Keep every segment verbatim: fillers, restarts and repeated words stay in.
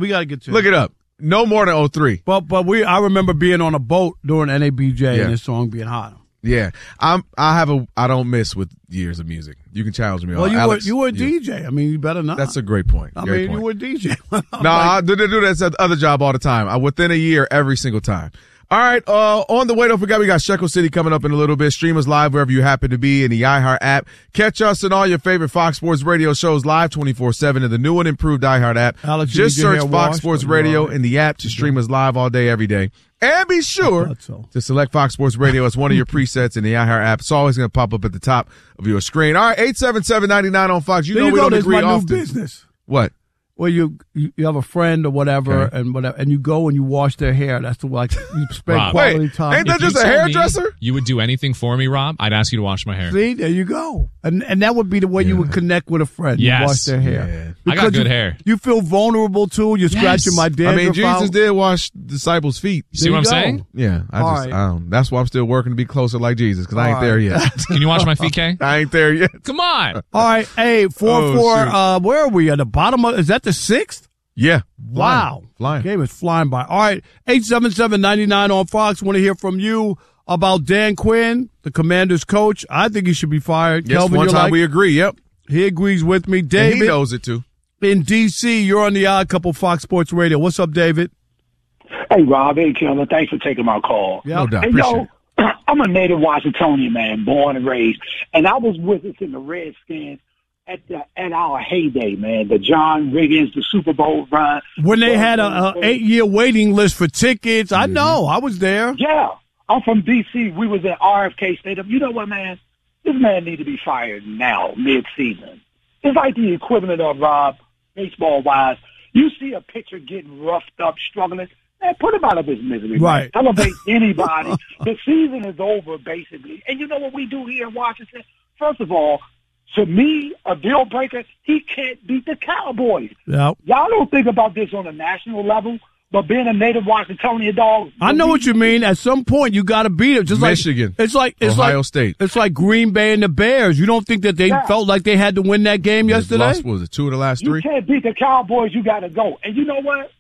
We got to get to Look it up. No more than oh three. But but we I remember being on a boat during N A B J Yeah. and this song being hot. Yeah, I'm. I have a. I don't miss with years of music. You can challenge me. Well, on you Alex, were you were a D J. I mean, you better not. That's a great point. I great mean, point. you were a D J. No, I do, do that other job all the time. I within a year every single time. All right, uh, on the way, don't forget we got Shekel City coming up in a little bit. Stream us live wherever you happen to be in the iHeart app. Catch us in all your favorite Fox Sports Radio shows live twenty-four seven in the new and improved iHeart app. Alex, Just you get search your hair Fox washed, Sports or Radio no? in the app to stream us live all day, every day. And be sure so. to select Fox Sports Radio as one of your presets in the iHeart app. It's always going to pop up at the top of your screen. All right, eight seven seven, nine nine on Fox. You There know you we go. don't There's agree my new often. business. What? Well, you you you have a friend or whatever, Okay. and whatever, and you go and you wash their hair. That's the like you spend Rob. quality Wait, time. ain't that If you just a told me hairdresser? You would do anything for me, Rob. I'd ask you to wash my hair. See, there you go, and and that would be the way you would connect with a friend. Yes. You wash their hair. Yeah. I got Because good you, hair. You feel vulnerable too. You're scratching my I dandruff mean, Jesus out. did wash disciples' feet. You see There what I'm you go. saying? Yeah, I All just, right. I don't, that's why I'm still working to be closer like Jesus, because I ain't All there right. yet. Can you wash my feet, Kay? I ain't there yet. Come on. All right, hey, four Oh, four. shoot. Uh, where are we at the bottom? Of, is that the sixth? Yeah. Wow, Flying. Game is flying by. All right, eight seven seven ninety nine on Fox. Want to hear from you about Dan Quinn, the Commanders coach. I think he should be fired. Yes, Kelvin, one you're time like, we agree. Yep. he agrees with me. And David he knows it too. in D C. You're on the Odd Couple Fox Sports Radio. What's up, David? Hey, Rob. Hey, Kelvin. Thanks for taking my call. Yep. No doubt. Hey, Appreciate yo, it. I'm a native Washingtonian, man, born and raised. And I was with us in the Redskins at the, at our heyday, man. The John Riggins, the Super Bowl run. When they had a, a eight year waiting list for tickets, I know I was there. Yeah. I'm from D C. We was at R F K Stadium. You know what, man? This man need to be fired now, mid-season. It's like the equivalent of, Rob, baseball-wise. You see a pitcher getting roughed up, struggling. Man, put him out of his misery. Right. Man. Elevate anybody. The season is over, basically. And you know what we do here in Washington? First of all, to me, a deal breaker, he can't beat the Cowboys. Yep. Y'all don't think about this on a national level, but being a native Washingtonian dog. I know what you mean. At some point, you got to beat it. Just Michigan. like it's like it's Ohio like State. it's like Green Bay and the Bears. You don't think that they Yeah. felt like they had to win that game They've yesterday? Lost, what was it, two of the last You three? can't beat the Cowboys. You got to go. And you know what?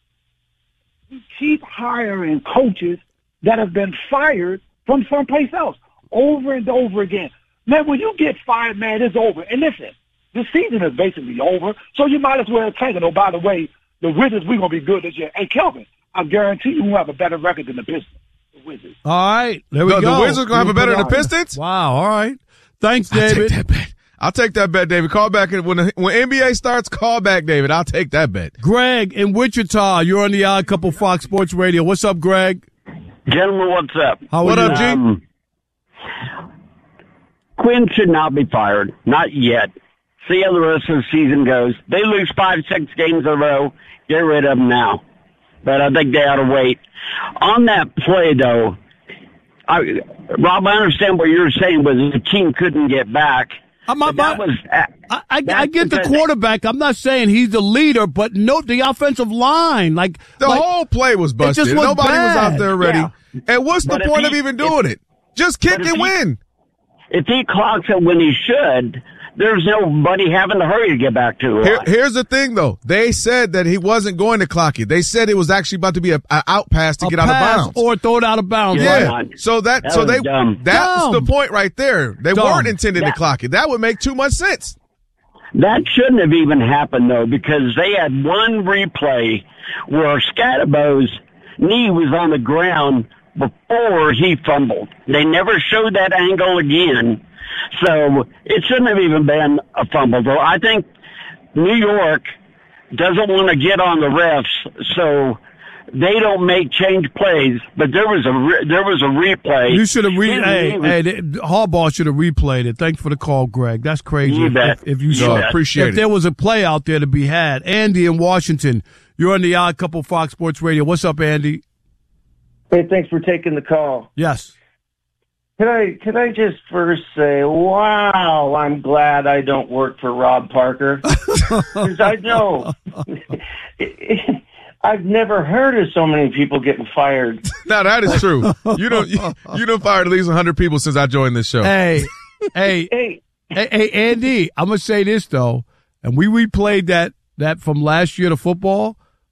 You keep hiring coaches that have been fired from someplace else over and over again. Man, when you get fired, man, it's over. And listen, the season is basically over, so you might as well take it. Oh, by the way, the Wizards, we're going to be good this year. Hey, Kelvin, I guarantee you we'll have a better record than the Pistons. The Wizards. All right, there we The, go. the Wizards gonna have a better than the Yeah. Pistons? Wow. All right. Thanks, I'll David. take that bet. I'll take that bet, David. Call back and when the, when N B A starts. Call back, David. I'll take that bet. Greg in Wichita. You're on the Odd Couple Fox Sports Radio. What's up, Greg? Gentlemen, what's up? How What are up, you? G? Um, Quinn should not be fired. Not yet. See how the rest of the season goes. They lose five, six games in a row. Get rid of them now. But I think they ought to wait. On that play, though, I, Rob, I understand what you're saying, but the team couldn't get back. I'm But not, that was, uh, I, I, I that's get the because- quarterback. I'm not saying he's the leader, but note the offensive line. Like The like, whole play was busted. just was Nobody was bad. out there ready. Yeah. And what's But the if point he- of even if- doing it? Just kick but if and he- win. if he clocks it when he should, there's nobody having to hurry to get back to it. Here, here's the thing, though. They said that he wasn't going to clock it. They said it was actually about to be a, a out pass to a get out pass of bounds. or throw it out of bounds. Yeah. right? Yeah. So that, That so was they dumb. that's Dumb. the point right there. They Dumb. weren't intending to Yeah. clock it. That would make too much sense. That shouldn't have even happened, though, because they had one replay where Scatterbo's knee was on the ground before he fumbled. They never showed that angle again. So it shouldn't have even been a fumble, though. I think New York doesn't want to get on the refs, so they don't make change plays. But there was a re- there was a replay. You should have re. His Hey, knee was- hey, the- Harbaugh should have replayed it. Thanks for the call, Greg. That's crazy. You if, bet. if, if you You saw, bet. Appreciate if it. there was a play out there to be had. Andy in Washington. You're on the Odd Couple Fox Sports Radio. What's up, Andy? Hey, thanks for taking the call. Yes. Can I can I just first say, wow, I'm glad I don't work for Rob Parker. Because I know I've never heard of so many people getting fired. Now that is true. You don't you, you done fired at least one hundred people since I joined this show. Hey, hey, Hey, hey, hey, Andy. I'm gonna say this though, and we replayed that that from last year to football.